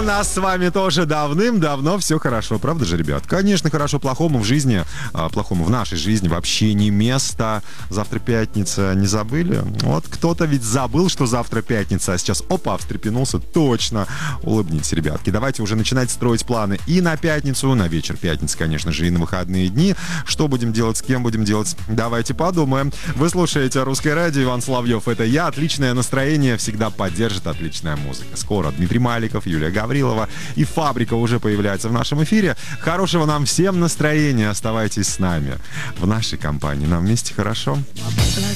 нас с вами тоже давным-давно все хорошо, правда же, ребят? Конечно, хорошо, плохому в жизни, плохому в нашей жизни вообще не место. Завтра пятница, не забыли? Вот кто-то ведь забыл, что завтра пятница, а сейчас, опа, встрепенулся, точно. Улыбнитесь, ребятки. Давайте уже начинать строить планы и на пятницу, на вечер пятницы, конечно же, и на выходные дни. Что будем делать, с кем будем делать? Давайте подумаем. Вы слушаете «Русское радио», Иван Соловьев, это я. Отличное настроение всегда поддержит отличная музыка. Скоро Дмитрий Маликов, Юлия Гаврилова и «Фабрика» уже появляется в нашем эфире. Хорошего нам всем настроения. Оставайтесь с нами в нашей компании. Нам вместе хорошо.